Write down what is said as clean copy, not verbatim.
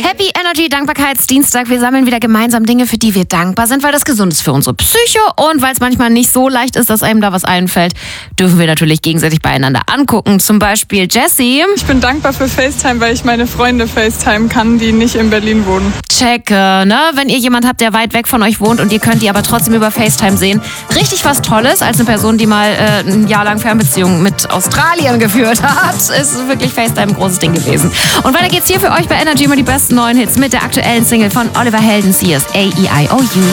Happy Energy Dankbarkeitsdienstag. Wir sammeln wieder gemeinsam Dinge, für die wir dankbar sind, weil das gesund ist für unsere Psyche und weil es manchmal nicht so leicht ist, dass einem da was einfällt, dürfen wir natürlich gegenseitig beieinander angucken. Zum Beispiel Jessie. Ich bin dankbar für FaceTime, weil ich meine Freunde FaceTime kann, die nicht in Berlin wohnen. Checke, ne? Wenn ihr jemand habt, der weit weg von euch wohnt und ihr könnt die aber trotzdem über FaceTime sehen. Richtig was Tolles, als eine Person, die mal ein Jahr lang Fernbeziehungen mit Australien geführt hat. Ist wirklich FaceTime ein großes Ding gewesen. Und weiter geht's hier für euch bei Energy immer die besten neuen Hits mit der aktuellen Single von Oliver Heldens. Hier ist A-E-I-O-U.